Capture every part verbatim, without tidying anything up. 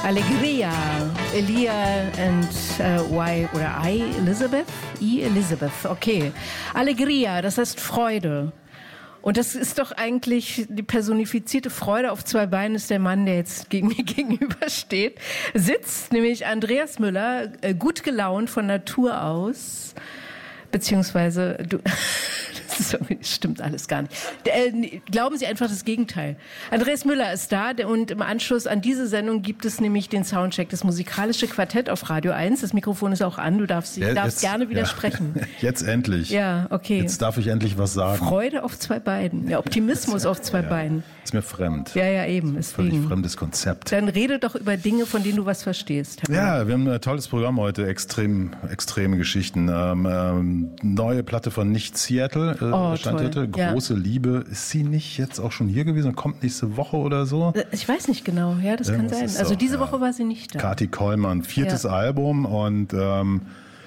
Allegria, Elia and uh, Y oder I, Elizabeth? I, Elizabeth, okay. Allegria, das heißt Freude. Und das ist doch eigentlich die personifizierte Freude auf zwei Beinen, ist der Mann, der jetzt gegen mir gegenübersteht, sitzt, nämlich Andreas Müller, äh, gut gelaunt von Natur aus, beziehungsweise du... Das stimmt alles gar nicht. Äh, glauben Sie einfach das Gegenteil. Andreas Müller ist da und im Anschluss an diese Sendung gibt es nämlich den Soundcheck, das musikalische Quartett auf Radio eins. Das Mikrofon ist auch an, du darfst, ja, darfst jetzt, gerne widersprechen. Ja. Jetzt endlich. Ja, okay. Jetzt darf ich endlich was sagen. Freude auf zwei Beinen, ja, Optimismus auf zwei ja. Beinen. Ist mir fremd. Ja, ja, eben. Ist völlig wegen. fremdes Konzept. Dann rede doch über Dinge, von denen du was verstehst. Ja, wir haben ein tolles Programm heute, extrem, extreme Geschichten. Ähm, ähm, neue Platte von Nicht Seattle, äh, oh, stand heute. Große ja. Liebe. Ist sie nicht jetzt auch schon hier gewesen? Kommt nächste Woche oder so? Ich weiß nicht genau. Ja, das Irgendwas kann sein. Also diese auch, Woche ja. war sie nicht da. Kati Kollmann, viertes ja. Album und ähm,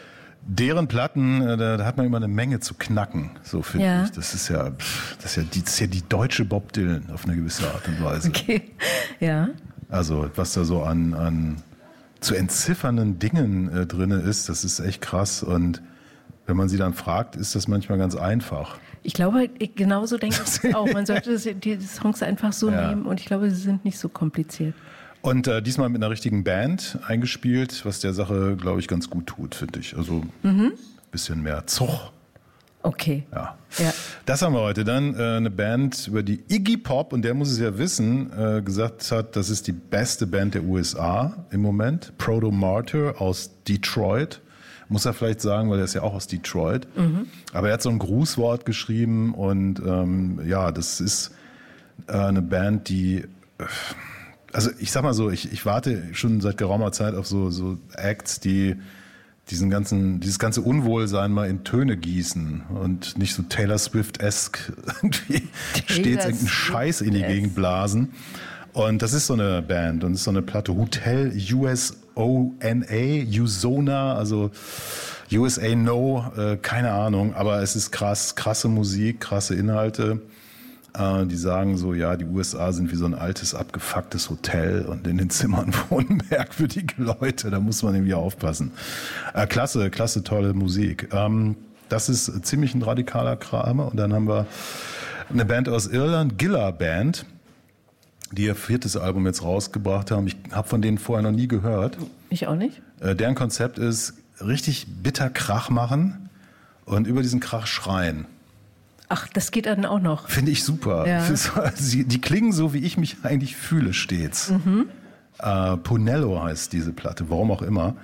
deren Platten, äh, da, da hat man immer eine Menge zu knacken, so finde ja. ich. Das ist ja, das ist ja, die, das ist ja die deutsche Bob Dylan auf eine gewisse Art und Weise. Okay, ja. Also was da so an, an zu entziffernden Dingen äh, drin ist, das ist echt krass. Und wenn man sie dann fragt, ist das manchmal ganz einfach. Ich glaube, genauso denke ich es auch. Man sollte die Songs einfach so ja. nehmen und ich glaube, sie sind nicht so kompliziert. Und äh, diesmal mit einer richtigen Band eingespielt, was der Sache, glaube ich, ganz gut tut, finde ich. Also ein mhm. bisschen mehr Zug. Okay. Ja. ja. Das haben wir heute. Dann äh, eine Band, über die Iggy Pop, und der muss es ja wissen, äh, gesagt hat, das ist die beste Band der U S A im Moment. Proto Martyr aus Detroit. Muss er vielleicht sagen, weil er ist ja auch aus Detroit. Mhm. Aber er hat so ein Grußwort geschrieben und ähm, ja, das ist äh, eine Band, die, äh, also ich sag mal so, ich, ich warte schon seit geraumer Zeit auf so, so Acts, die diesen ganzen, dieses ganze Unwohlsein mal in Töne gießen und nicht so Taylor Swift-esque irgendwie stets irgendeinen Scheiß in die Gegend blasen. Und das ist so eine Band und ist so eine Platte, Hotel U S O N A, Usona, also U S A No, äh, keine Ahnung, aber es ist krass, krasse Musik, krasse Inhalte. Äh, die sagen so, ja, die U S A sind wie so ein altes, abgefucktes Hotel und in den Zimmern wohnen merkwürdige Leute, da muss man irgendwie aufpassen. Äh, klasse, klasse, tolle Musik. Ähm, das ist ziemlich ein radikaler Kram. Und dann haben wir eine Band aus Irland, Gilla Band, die ihr viertes Album jetzt rausgebracht haben. Ich habe von denen vorher noch nie gehört. Ich auch nicht. Äh, deren Konzept ist, richtig bitter Krach machen und über diesen Krach schreien. Ach, das geht dann auch noch. Finde ich super. Ja. Die klingen so, wie ich mich eigentlich fühle stets. Mhm. Äh, Punello heißt diese Platte, warum auch immer.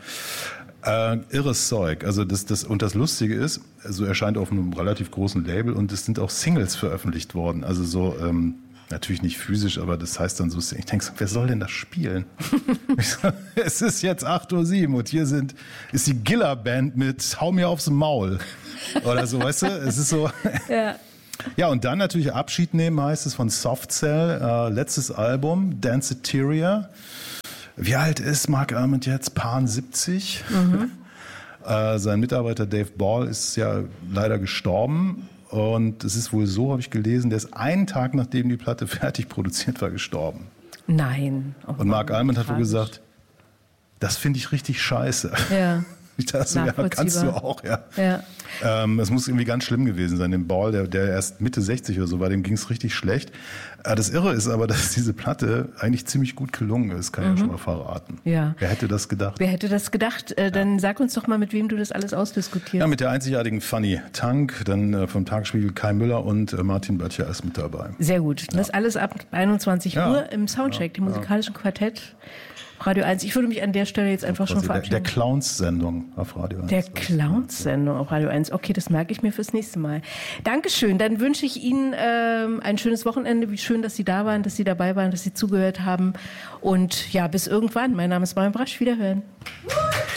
Äh, irres Zeug. Also das, das, und das Lustige ist, so erscheint auf einem relativ großen Label und es sind auch Singles veröffentlicht worden. Also so... Ähm, natürlich nicht physisch, aber das heißt dann so, ich denke so, wer soll denn das spielen? so, es ist jetzt acht Uhr sieben und hier sind, ist die Gilla Band mit Hau mir aufs Maul. Oder so, weißt du? Es ist so. Ja. Ja, und dann natürlich Abschied nehmen heißt es von Soft Cell, äh, letztes Album, Danceteria. Wie alt ist Mark Almond jetzt? Paar siebzig. Mhm. äh, sein Mitarbeiter Dave Ball ist ja leider gestorben. Und es ist wohl so, habe ich gelesen, der ist einen Tag, nachdem die Platte fertig produziert war, gestorben. Nein. Oh, und Mark Almond hat wohl gesagt, das finde ich richtig scheiße. Ja. Ich dachte so, ja, kannst du auch, ja. ja. Ähm, es muss irgendwie ganz schlimm gewesen sein. Dem Ball, der, der erst Mitte sechzig oder so war, dem ging es richtig schlecht. Äh, das Irre ist aber, dass diese Platte eigentlich ziemlich gut gelungen ist, kann ich mhm. ja schon mal verraten. Ja. Wer hätte das gedacht? Wer hätte das gedacht? Äh, dann ja. sag uns doch mal, mit wem du das alles ausdiskutierst. Ja, mit der einzigartigen Fanny Tank, dann äh, vom Tagesspiegel Kai Müller und äh, Martin Böttcher ist mit dabei. Sehr gut. Ja. Das alles ab einundzwanzig ja. Uhr im Soundcheck, ja. dem musikalischen Quartett. Radio eins. Ich würde mich an der Stelle jetzt einfach schon verabschieden. Der, der Clowns-Sendung auf Radio eins. Der Clowns-Sendung auf Radio eins. Okay, das merke ich mir fürs nächste Mal. Dankeschön. Dann wünsche ich Ihnen ähm, ein schönes Wochenende. Wie schön, dass Sie da waren, dass Sie dabei waren, dass Sie zugehört haben. Und ja, bis irgendwann. Mein Name ist Marion Brasch. Wiederhören.